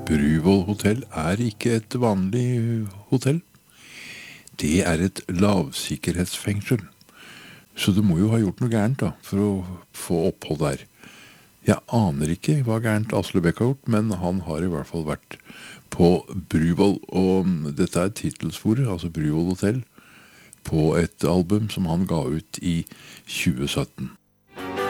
Bruvoll hotell ikke et vanlig hotell. Det et lavsikkerhetsfengsel. Så du må jo ha gjort noe gærent da, for å få opphold der. Jeg aner ikke hva gærent Aslebekk har gjort, men han har i hvert fall vært på Bruvoll, og dette titelssporet, altså Bruvoll hotell, på et album som han ga ut i 2017.